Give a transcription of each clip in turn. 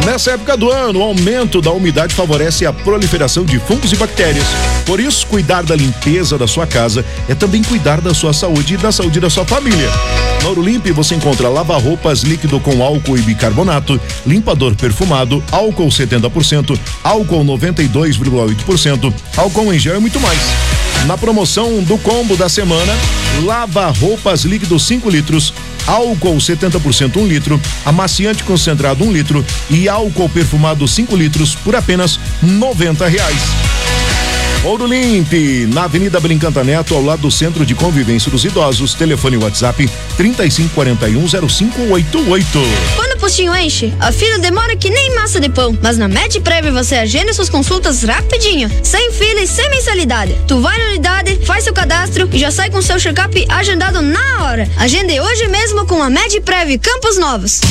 Nessa época do ano, o aumento da umidade favorece a proliferação de fungos e bactérias. Por isso, cuidar da limpeza da sua casa é também cuidar da sua saúde e da saúde da sua família. Na Ouro-Limp você encontra lava-roupas líquido com álcool e bicarbonato, limpador perfumado, álcool 70%, álcool 92,8%, álcool em gel e muito mais. Na promoção do combo da semana, lava-roupas líquido 5 litros, álcool 70% 1 litro, amaciante concentrado 1 litro e álcool perfumado 5 litros por apenas R$90. Ouro-Limp, na Avenida Brincanta Neto, ao lado do Centro de Convivência dos Idosos. Telefone WhatsApp 35410588. Quando o postinho enche, a fila demora que nem massa de pão. Mas na MedPrev você agenda suas consultas rapidinho, sem fila e sem mensalidade. Tu vai na unidade, faz seu cadastro e já sai com seu check-up agendado na hora. Agende hoje mesmo com a MedPrev Campos Novos.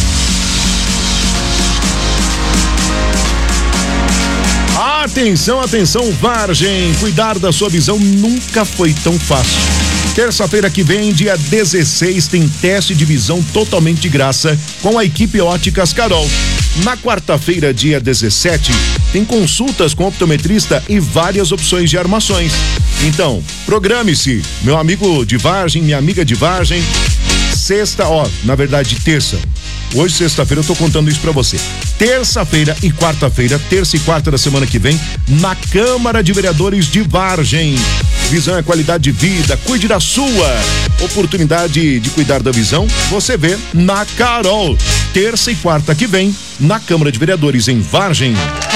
Atenção, atenção, Vargem! Cuidar da sua visão nunca foi tão fácil. Terça-feira que vem, dia 16, tem teste de visão totalmente de graça com a equipe Óticas Carol. Na quarta-feira, dia 17, tem consultas com optometrista e várias opções de armações. Então, programe-se, meu amigo de Vargem, minha amiga de Vargem. Terça. Hoje, sexta-feira, eu tô contando isso pra você. Terça-feira e quarta-feira, terça e quarta da semana que vem, na Câmara de Vereadores de Vargem. Visão é qualidade de vida, cuide da sua. Oportunidade de cuidar da visão, você vê na Carol. Terça e quarta que vem, na Câmara de Vereadores em Vargem.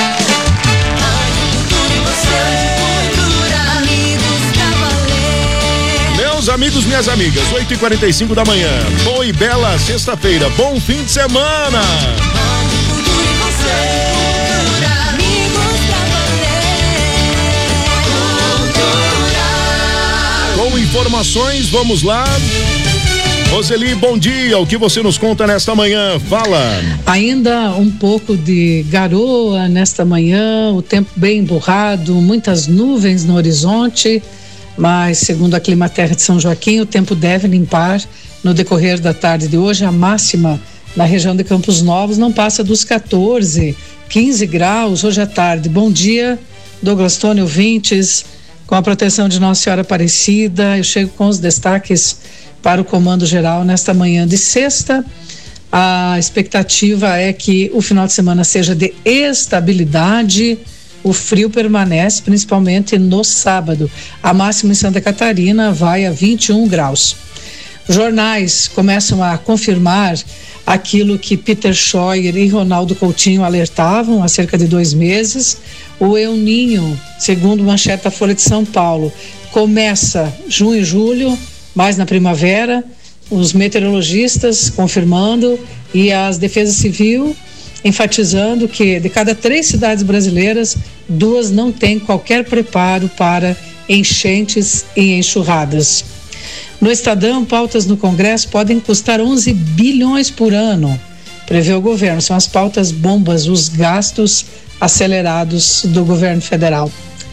Meus amigos, minhas amigas, 8h45 da manhã. Boa e bela sexta-feira. Bom fim de semana. Com informações, vamos lá. Roseli, bom dia. O que você nos conta nesta manhã? Fala. Ainda um pouco de garoa nesta manhã, o tempo bem emburrado, muitas nuvens no horizonte. Mas, segundo a Climaterra de São Joaquim, o tempo deve limpar no decorrer da tarde de hoje. A máxima na região de Campos Novos não passa dos 14, 15 graus hoje à tarde. Bom dia, Douglas Tony, ouvintes. Com a proteção de Nossa Senhora Aparecida, eu chego com os destaques para o Comando Geral nesta manhã de sexta. A expectativa é que o final de semana seja de estabilidade. O frio permanece, principalmente no sábado. A máxima em Santa Catarina vai a 21 graus. Jornais começam a confirmar aquilo que Peter Scheuer e Ronaldo Coutinho alertavam há cerca de 2 meses. O El Niño, segundo manchete da Folha de São Paulo, começa junho e julho, mais na primavera. Os meteorologistas confirmando e as Defesa Civil enfatizando que de cada 3 cidades brasileiras, 2 não têm qualquer preparo para enchentes e enxurradas. No Estadão, pautas no Congresso podem custar 11 bilhões por ano, prevê o governo. São as pautas bombas, os gastos acelerados do governo federal.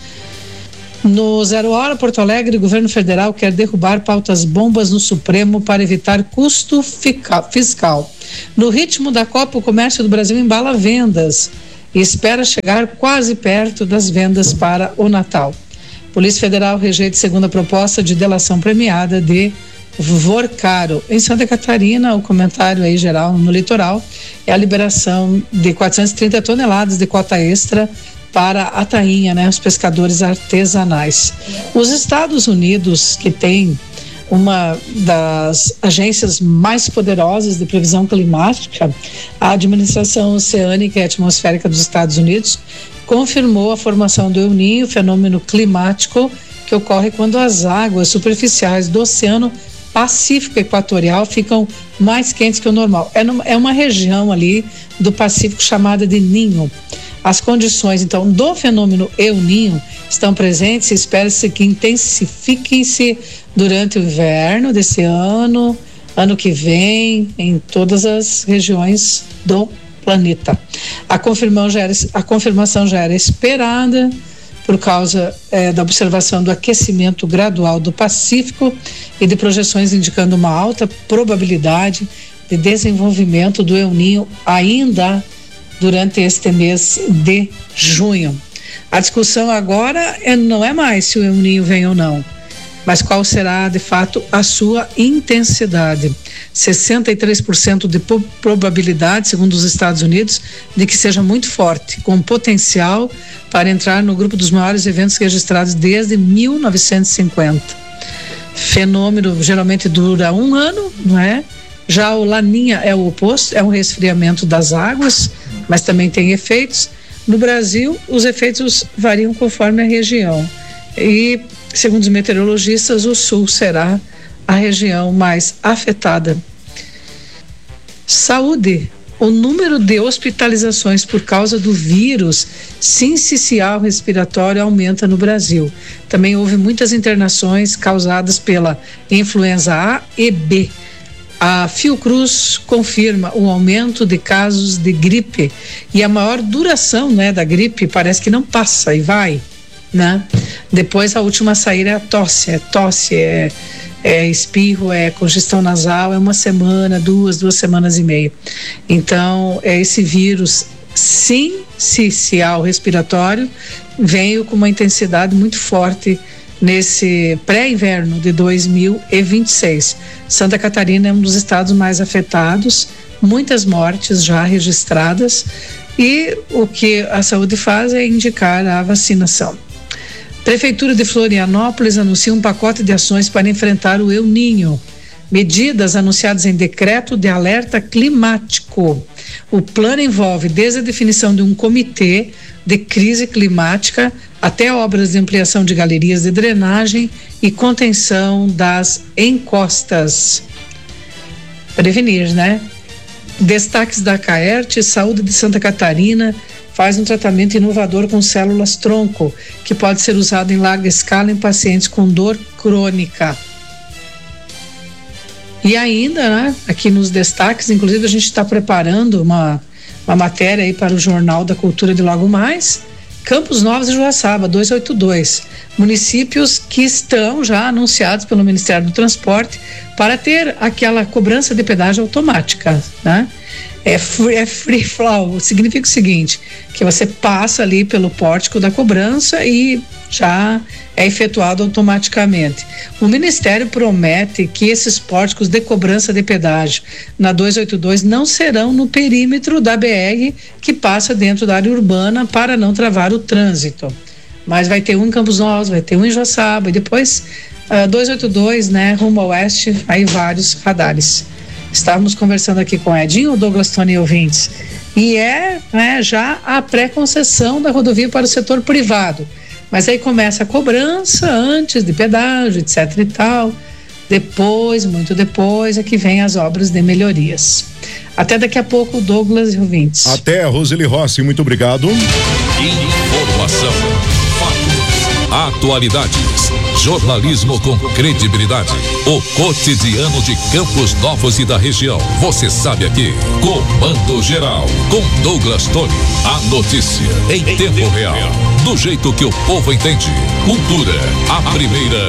No 0 Hora, Porto Alegre, o governo federal quer derrubar pautas bombas no Supremo para evitar custo fiscal. No ritmo da Copa, o comércio do Brasil embala vendas e espera chegar quase perto das vendas para o Natal. Polícia Federal rejeita segunda proposta de delação premiada de Vorcaro. Em Santa Catarina, o comentário aí geral no litoral é a liberação de 430 toneladas de cota extra para a tainha, os pescadores artesanais. Os Estados Unidos, que tem uma das agências mais poderosas de previsão climática, a Administração Oceânica e Atmosférica dos Estados Unidos, confirmou a formação do El Niño, fenômeno climático que ocorre quando as águas superficiais do Oceano Pacífico Equatorial ficam mais quentes que o normal. É uma região ali do Pacífico chamada de Ninho. As condições, então, do fenômeno El Niño estão presentes e espera-se que intensifiquem-se durante o inverno desse ano que vem, em todas as regiões do planeta. A confirmação já era esperada por causa da observação do aquecimento gradual do Pacífico e de projeções indicando uma alta probabilidade de desenvolvimento do El Niño ainda durante este mês de junho. A discussão agora não é mais se o El Niño vem ou não, mas qual será de fato a sua intensidade. 63% de probabilidade, segundo os Estados Unidos, de que seja muito forte, com potencial para entrar no grupo dos maiores eventos registrados desde 1950. Fenômeno geralmente dura 1 ano, não é? Já o Laninha é o oposto, é um resfriamento das águas, mas também tem efeitos. No Brasil, os efeitos variam conforme a região. E, segundo os meteorologistas, o sul será a região mais afetada. Saúde. O número de hospitalizações por causa do vírus sincicial respiratório aumenta no Brasil. Também houve muitas internações causadas pela influenza A e B. A Fiocruz confirma o aumento de casos de gripe e a maior duração, né, da gripe parece que não passa e vai, né? Depois a última a sair é a tosse, é espirro, é congestão nasal, é 1 semana, 2 semanas e meia. Então, esse vírus sincicial respiratório veio com uma intensidade muito forte nesse pré-inverno de 2026. Santa Catarina é um dos estados mais afetados, muitas mortes já registradas, e o que a saúde faz é indicar a vacinação. Prefeitura de Florianópolis anuncia um pacote de ações para enfrentar o El Niño. Medidas anunciadas em decreto de alerta climático. O plano envolve desde a definição de um comitê de crise climática até obras de ampliação de galerias de drenagem e contenção das encostas. Prevenir, né? Destaques da Caerte, Saúde de Santa Catarina faz um tratamento inovador com células tronco, que pode ser usado em larga escala em pacientes com dor crônica. E ainda, né, aqui nos destaques, inclusive a gente está preparando uma matéria aí para o Jornal da Cultura de logo mais. Campos Novos e Joaçaba, 282, municípios que estão já anunciados pelo Ministério do Transporte para ter aquela cobrança de pedágio automática, né? É free flow, significa o seguinte, que você passa ali pelo pórtico da cobrança e já é efetuado automaticamente. O Ministério promete que esses pórticos de cobrança de pedágio na 282 não serão no perímetro da BR que passa dentro da área urbana para não travar o trânsito. Mas vai ter um em Campos Novos, vai ter um em Joaçaba e depois 282, né, rumo ao oeste, aí vários radares. Estávamos conversando aqui com Edinho, Douglas, Tony e ouvintes, e né, já a pré-concessão da rodovia para o setor privado. Mas aí começa a cobrança antes de pedágio, etc e tal. Depois, muito depois, é que vem as obras de melhorias. Até daqui a pouco, Douglas e ouvintes. Até, Roseli Rossi, muito obrigado. Informação, fatos, atualidades, jornalismo com credibilidade. O cotidiano de Campos Novos e da região. Você sabe aqui. Comando Geral, com Douglas Tony. A notícia em tempo real. Do jeito que o povo entende. Cultura, a primeira